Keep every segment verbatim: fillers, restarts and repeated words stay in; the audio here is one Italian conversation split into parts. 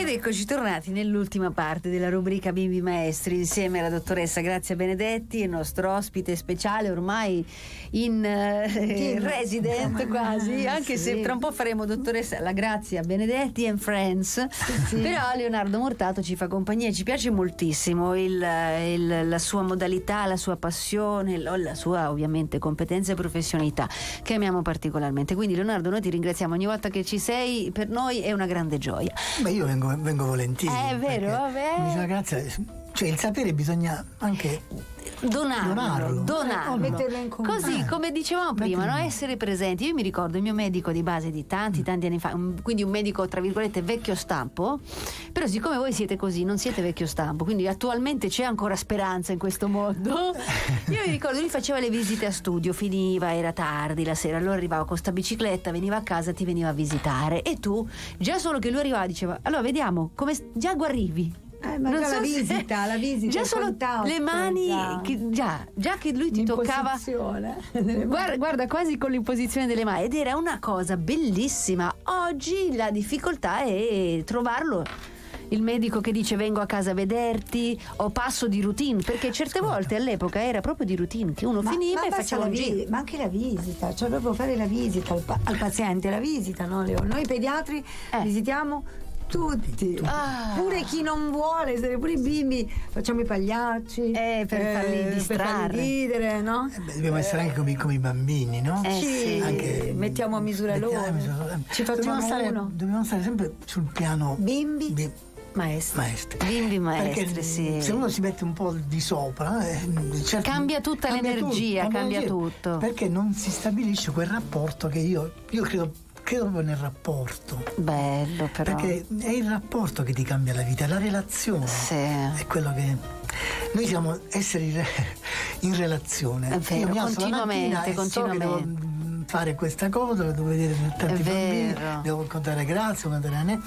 eccoci tornati nell'ultima parte della rubrica Bimbi Maestri insieme alla dottoressa Grazia Benedetti, il nostro ospite speciale ormai in eh, resident quasi, anche sì. se tra un po' faremo dottoressa la Grazia Benedetti and Friends, sì, sì. Però Leonardo Mortato ci fa compagnia e ci piace moltissimo il, il, la sua modalità, la sua passione, la sua ovviamente competenza e professionalità che amiamo particolarmente. Quindi Leonardo, noi ti ringraziamo ogni volta che ci sei, per noi è una grande gioia. Beh, io vengo, vengo volentieri. È vero, vabbè. Mi Grazia, cioè il sapere bisogna anche donarlo, donarlo, donarlo. metterlo in contatto. Così come dicevamo prima, no? Essere presenti. Io mi ricordo il mio medico di base di tanti tanti anni fa, quindi un medico tra virgolette vecchio stampo, però siccome voi siete così, non siete vecchio stampo, quindi attualmente c'è ancora speranza in questo mondo. Io mi ricordo, lui faceva le visite a studio, finiva, era tardi la sera, allora arrivava con sta bicicletta, veniva a casa, ti veniva a visitare e tu, già solo che lui arrivava diceva, allora vediamo come già arrivi. Eh, ma non già so la se- visita, la visita, già il solo contatto, le mani già. che, già, già che lui ti toccava L'imposizione. guarda, guarda quasi con l'imposizione delle mani ed era una cosa bellissima. Oggi la difficoltà è trovarlo, il medico che dice vengo a casa a vederti o passo di routine, perché certe volte all'epoca era proprio di routine che uno Ma- finiva ma e basta faceva la un vi- giro. ma anche la visita, cioè proprio fare la visita al, pa- al paziente, la visita, no Leo? Noi pediatri Eh. visitiamo tutti, Ah. pure chi non vuole, se- pure i bimbi, facciamo i pagliacci Eh, per farli per distrarre. farli ridere, no? Eh beh, dobbiamo essere anche come, come i bambini, no? Eh, sì. Anche- mettiamo a misura mettiamo loro. a misura- Ci facciamo dobbiamo stare, uno. dobbiamo stare sempre sul piano Bimbi, bi- maestri. maestri. Bimbi maestri, Perché sì. se uno si mette un po' di sopra eh, certo- Cambia tutta cambia l'energia, tutto, cambia l'energia, tutto. perché non si stabilisce quel rapporto che io, io credo, credo proprio nel rapporto, Bello però. perché è il rapporto che ti cambia la vita, la relazione Sì. è quello che noi siamo esseri in, re- in relazione. È vero, Io mi alzo la continuamente, mattina e so che devo continuamente. mm, fare questa cosa, devo vedere tanti È bambini, vero. devo contare Grazia, contare Anne.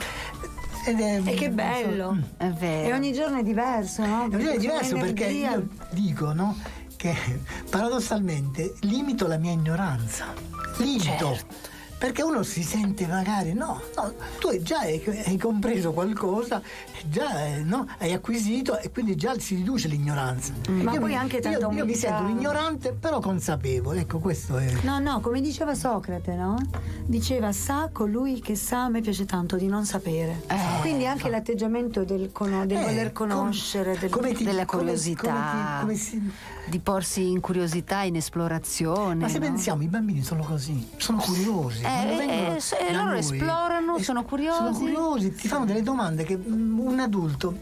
Ed è, E che bello! Mm. È vero. E ogni giorno è diverso, no? È Perché diverso c'è perché un'energia. io dico, no, che paradossalmente limito la mia ignoranza. Limito. Certo. Perché uno si sente magari, no, no, tu già hai, hai compreso qualcosa, già eh, no, hai acquisito e quindi già si riduce l'ignoranza. Ma Io poi mi- anche tanta io, io mi umiltà. sento un ignorante però consapevole, ecco questo è. No, no, come diceva Socrate, no? Diceva sa colui che sa, a me piace tanto di non sapere. Eh, Quindi anche l'atteggiamento del, cono- del Eh, voler conoscere, del, come ti- della come- curiosità, come ti- come si- di porsi in curiosità, in esplorazione. Ma se no? pensiamo, i bambini sono così, sono curiosi. Eh, quando vengono eh, se- da loro noi, esplorano, es- sono curiosi. Sono curiosi, ti fanno delle domande che mm, un adulto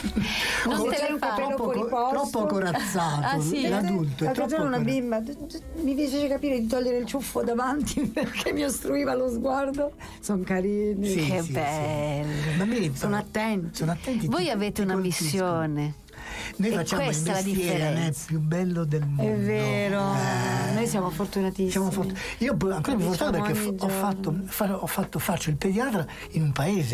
Non troppo- te le fa. troppo, fuori posto. troppo corazzato. Ah, sì? L'adulto è L'altro troppo giorno una corazzato. bimba d- d- mi fece capire di togliere il ciuffo davanti perché mi ostruiva lo sguardo. Sono carini. Sì, Che sì, sì. bello. I bambini Sono attenti. sono attenti, Voi ti- avete ti una colpiscono. missione. Noi E facciamo il questa è la mestiere non è differenza. più bello del mondo. È vero, Eh. noi siamo fortunatissimi. Siamo fort- Io poi ancora più Lo fortunato diciamo perché ogni f- ho fatto, giorno. fa- ho fatto, faccio il pediatra in un paese.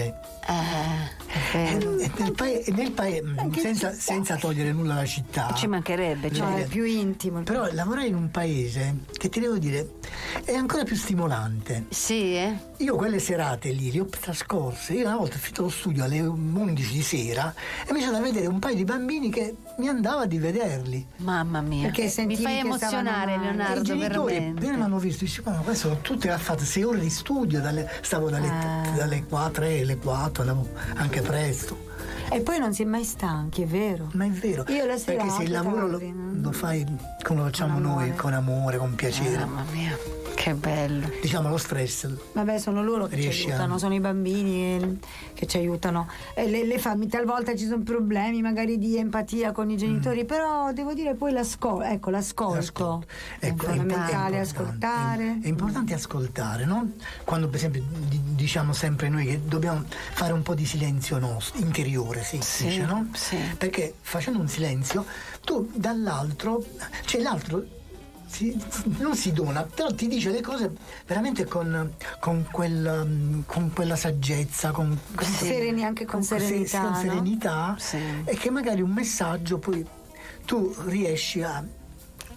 Eh, è vero. E nel paese, nel paese senza, senza togliere nulla alla città. Ci mancherebbe, No, cioè. è più intimo. Però lavorare in un paese che ti devo dire è ancora più stimolante. Sì, eh? Io quelle serate lì le ho trascorse. Io una volta ho finito lo studio alle undici di sera e mi sono a vedere un paio di bambini che mi andava di vederli. Mamma mia. Perché Mi sentivi fai che stavano emozionare, male. E i Leonardo, genitori veramente. appena mi hanno visto, dice, ma questo sono tutte, ha fatto sei ore di studio, dalle- stavo dalle, Ah. dalle quattro, alle quattro, andavo anche presto. E poi non si è mai stanchi, è vero. Ma è vero, Io la sera perché se il lavoro lo, tardi, no? lo fai come lo facciamo Con noi, amore. con amore, con piacere, Mamma mia, che bello. diciamo lo stress. Vabbè, sono loro che Riesci ci a- aiutano, sono i bambini eh, che ci aiutano. E le, le famiglie, talvolta ci sono problemi magari di empatia con i genitori, però devo dire poi l'ascolto, ecco, l'ascolto. L'ascolto. È Ecco, è fondamentale importante, ascoltare. È, è importante ascoltare, no? Quando per esempio di- diciamo sempre noi che dobbiamo fare un po' di silenzio nostro, interiore, si Sì, dice, no? sì. Perché facendo un silenzio, tu dall'altro, cioè l'altro si- non si dona, però ti dice le cose veramente con, con, quel, con quella saggezza, con, con Sereni, anche con se- serenità, con no? serenità Sì. e che magari un messaggio poi tu riesci a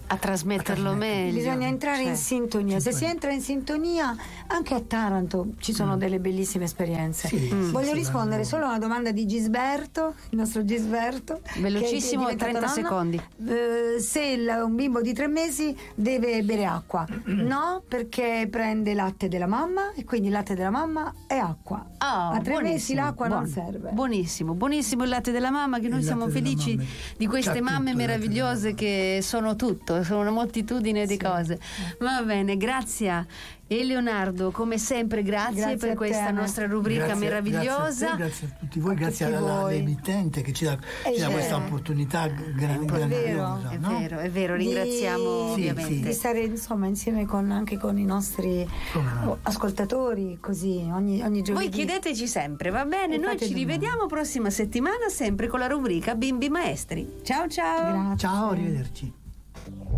a trasmetterlo meglio. Bisogna entrare cioè. in sintonia. Se si entra in sintonia, anche a Taranto ci sono mm. delle bellissime esperienze. Sì, mm. Voglio sì, rispondere sì, solo a una domanda di Gisberto, il nostro Gisberto. Velocissimo, che è trenta nonno. secondi. Eh, se il, un bimbo di tre mesi deve bere acqua, no, perché prende latte della mamma e quindi il latte della mamma è acqua. Oh, a tre mesi l'acqua buono, non serve. Buonissimo, buonissimo il latte della mamma, che noi Il siamo latte della felici mamma. di queste C'ha mamme tutto il latte meravigliose della che sono tutto, sono una moltitudine di Sì. cose. Va bene, grazie. E Leonardo, come sempre, grazie, Grazie per a questa te. nostra rubrica Grazie- meravigliosa. Grazie a, te, grazie a tutti voi, A grazie tutti alla- voi. all'emittente che ci dà, Eh, ci dà sì. questa opportunità gran- grandiosa. È no? vero, è vero, ringraziamo Di- sì, ovviamente. Di stare insomma insieme con, anche con i nostri Come no? ascoltatori, così ogni, ogni giovedì. Voi chiedeteci sempre, va bene? E Noi fate ci domande. rivediamo prossima settimana sempre con la rubrica Bimbi Maestri. Ciao ciao! Grazie. Ciao, arrivederci.